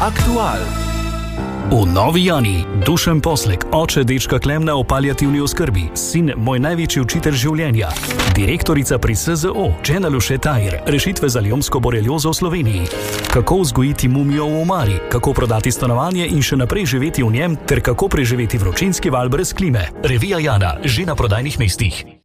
Aktual. V Novi Jani, Dušan Poslek, oče dečka Klemna o paliativni oskrbi, sin moj največji učitelj življenja, direktorica pri SZO, Džena Luše Tajr, rešitve za lijomsko boreliozo v Sloveniji, kako vzgojiti mumijo v omari, kako prodati stanovanje in še naprej živeti v njem, ter kako preživeti vročinski val brez klime. Revija Jana, že na prodajnih mestih.